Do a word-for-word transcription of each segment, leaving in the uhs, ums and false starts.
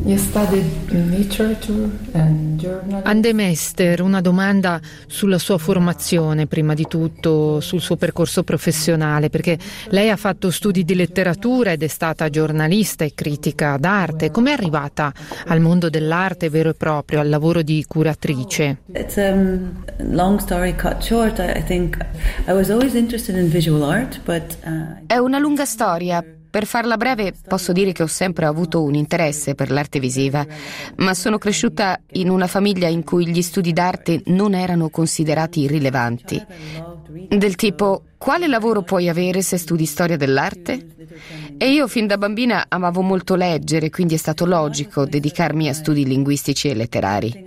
Andemester, una domanda sulla sua formazione, prima di tutto sul suo percorso professionale, perché lei ha fatto studi di letteratura ed è stata giornalista e critica d'arte. Com'è arrivata al mondo dell'arte vero e proprio, al lavoro di curatrice? It's a um, long story cut short. I think I was always interested in visual art, but uh... È una lunga storia. Per farla breve, posso dire che ho sempre avuto un interesse per l'arte visiva, ma sono cresciuta in una famiglia in cui gli studi d'arte non erano considerati rilevanti. Del tipo, quale lavoro puoi avere se studi storia dell'arte? E io fin da bambina amavo molto leggere, quindi è stato logico dedicarmi a studi linguistici e letterari.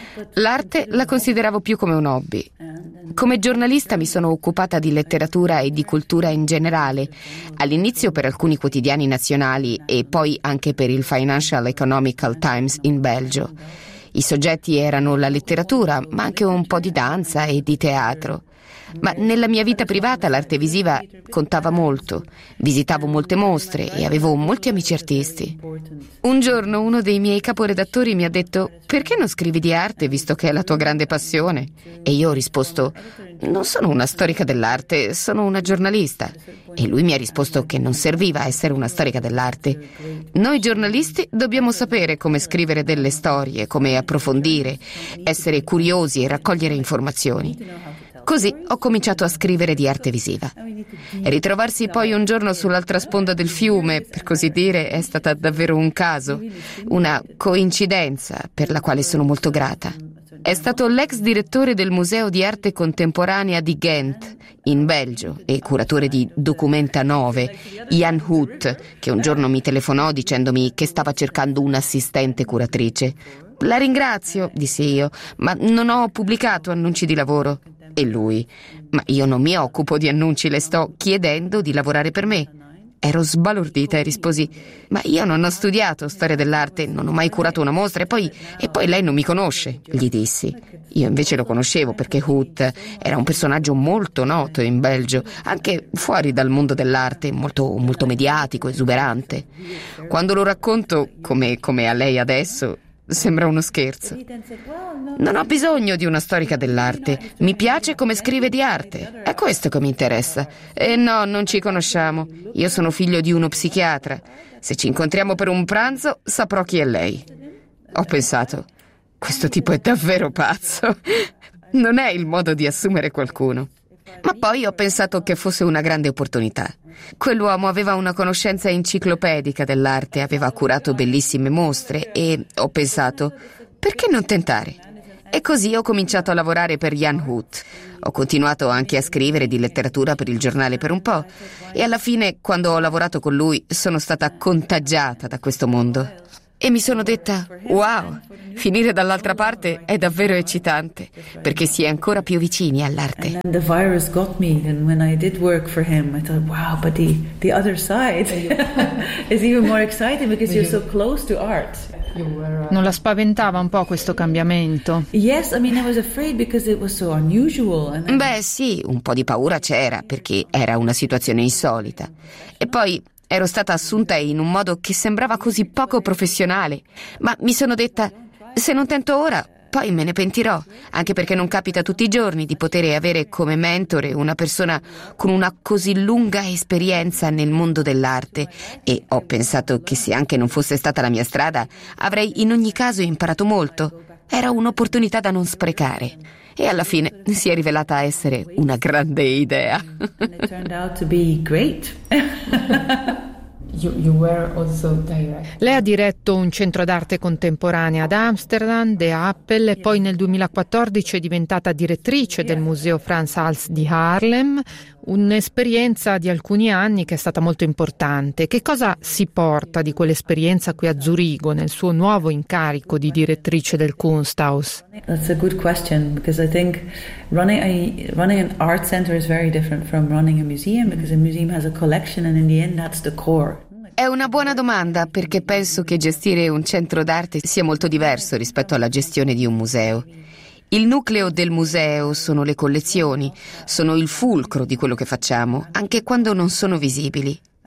L'arte la consideravo più come un hobby. Come giornalista mi sono occupata di letteratura e di cultura in generale, all'inizio per alcuni quotidiani nazionali e poi anche per il Financial Economical Times in Belgio. I soggetti erano la letteratura, ma anche un po' di danza e di teatro. Ma nella mia vita privata l'arte visiva contava molto. Visitavo molte mostre e avevo molti amici artisti. Un giorno uno dei miei caporedattori mi ha detto: perché non scrivi di arte visto che è la tua grande passione? E io ho risposto: non sono una storica dell'arte, sono una giornalista. E lui mi ha risposto che non serviva essere una storica dell'arte. Noi giornalisti dobbiamo sapere come scrivere delle storie, come approfondire, essere curiosi e raccogliere informazioni. Così ho cominciato a scrivere di arte visiva. Ritrovarsi poi un giorno sull'altra sponda del fiume, per così dire, è stata davvero un caso, una coincidenza per la quale sono molto grata. È stato l'ex direttore del Museo di Arte Contemporanea di Ghent, in Belgio, e curatore di Documenta nove, Jan Hoot, che un giorno mi telefonò dicendomi che stava cercando un'assistente curatrice. La ringrazio, dissi io, ma non ho pubblicato annunci di lavoro. E lui: ma io non mi occupo di annunci, le sto chiedendo di lavorare per me. Ero sbalordita e risposi: ma io non ho studiato storia dell'arte, non ho mai curato una mostra e poi, e poi lei non mi conosce, gli dissi. Io invece lo conoscevo perché Hoot era un personaggio molto noto in Belgio, anche fuori dal mondo dell'arte, molto, molto mediatico, esuberante. Quando lo racconto, come, come a lei adesso, sembra uno scherzo. Non ho bisogno di una storica dell'arte. Mi piace come scrive di arte. È questo che mi interessa. E no, non ci conosciamo. Io sono figlio di uno psichiatra. Se ci incontriamo per un pranzo, saprò chi è lei. Ho pensato: questo tipo è davvero pazzo. Non è il modo di assumere qualcuno. Ma poi ho pensato che fosse una grande opportunità. Quell'uomo aveva una conoscenza enciclopedica dell'arte, aveva curato bellissime mostre e ho pensato: perché non tentare? E così ho cominciato a lavorare per Jan Hoot. Ho continuato anche a scrivere di letteratura per il giornale per un po' e alla fine, quando ho lavorato con lui, sono stata contagiata da questo mondo. E mi sono detta: wow, finire dall'altra parte è davvero eccitante, perché si è ancora più vicini all'arte. And the virus got me, and when I did work for him, I thought, wow, but the the other side is even more exciting because you're so close to art. Non la spaventava un po' questo cambiamento? Yes, I mean, I was afraid because it was so unusual. And Beh, sì, un po' di paura c'era, perché era una situazione insolita. E poi ero stata assunta in un modo che sembrava così poco professionale, ma mi sono detta: se non tento ora, poi me ne pentirò, anche perché non capita tutti i giorni di poter avere come mentore una persona con una così lunga esperienza nel mondo dell'arte, e ho pensato che se anche non fosse stata la mia strada, avrei in ogni caso imparato molto. Era un'opportunità da non sprecare. E alla fine si è rivelata essere una grande idea. And it turned out to be great. You, you were also direct. Lei ha diretto un centro d'arte contemporanea ad Amsterdam, De Appel, e poi nel duemilaquattordici è diventata direttrice del Museo Frans Hals di Haarlem, un'esperienza di alcuni anni che è stata molto importante. Che cosa si porta di quell'esperienza qui a Zurigo nel suo nuovo incarico di direttrice del Kunsthaus? That's a good question, because I think running a running an art center is very different from running a museum, because a museum has a collection and in the end that's the core. È una buona domanda, perché penso che gestire un centro d'arte sia molto diverso rispetto alla gestione di un museo. Il nucleo del museo sono le collezioni, sono il fulcro di quello che facciamo, anche quando non sono visibili.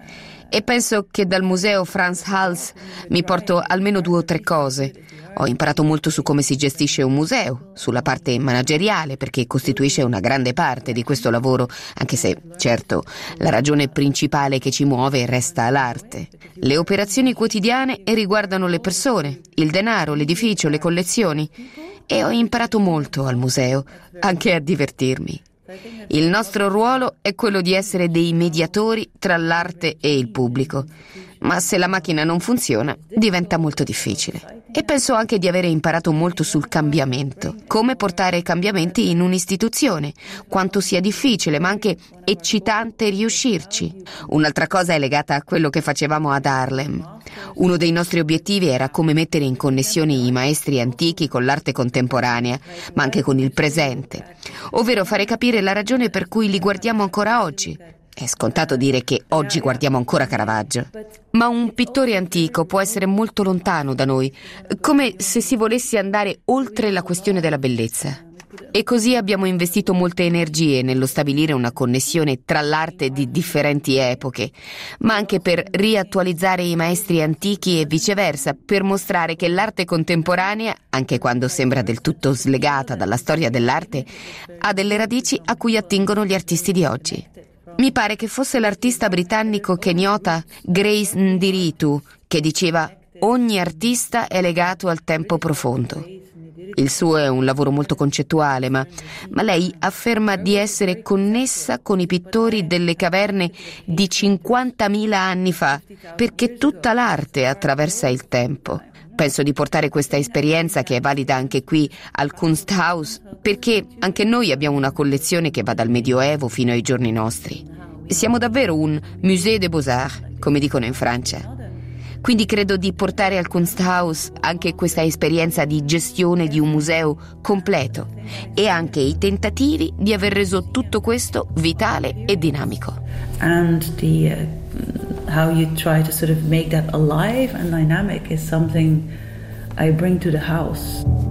E penso che dal museo Frans Hals mi porto almeno due o tre cose. Ho imparato molto su come si gestisce un museo, sulla parte manageriale, perché costituisce una grande parte di questo lavoro, anche se, certo, la ragione principale che ci muove resta l'arte. Le operazioni quotidiane riguardano le persone, il denaro, l'edificio, le collezioni. E ho imparato molto al museo, anche a divertirmi. Il nostro ruolo è quello di essere dei mediatori tra l'arte e il pubblico, ma se la macchina non funziona diventa molto difficile. E penso anche di avere imparato molto sul cambiamento, come portare cambiamenti in un'istituzione, quanto sia difficile ma anche eccitante riuscirci. Un'altra cosa è legata a quello che facevamo ad Harlem. Uno dei nostri obiettivi era come mettere in connessione i maestri antichi con l'arte contemporanea, ma anche con il presente, ovvero fare capire la ragione per cui li guardiamo ancora oggi. È scontato dire che oggi guardiamo ancora Caravaggio, ma un pittore antico può essere molto lontano da noi, come se si volesse andare oltre la questione della bellezza. E così abbiamo investito molte energie nello stabilire una connessione tra l'arte di differenti epoche, ma anche per riattualizzare i maestri antichi e viceversa, per mostrare che l'arte contemporanea, anche quando sembra del tutto slegata dalla storia dell'arte, ha delle radici a cui attingono gli artisti di oggi. Mi pare che fosse l'artista britannico keniota Grace Ndiritu che diceva: ogni artista è legato al tempo profondo. Il suo è un lavoro molto concettuale, ma, ma lei afferma di essere connessa con i pittori delle caverne di cinquantamila anni fa, perché tutta l'arte attraversa il tempo. Penso di portare questa esperienza, che è valida anche qui al Kunsthaus, perché anche noi abbiamo una collezione che va dal Medioevo fino ai giorni nostri. Siamo davvero un musée des beaux-arts, come dicono in Francia. Quindi credo di portare al Kunsthaus anche questa esperienza di gestione di un museo completo e anche i tentativi di aver reso tutto questo vitale e dinamico. And the uh, how you try to sort of make that alive and dynamic is something I bring to the house.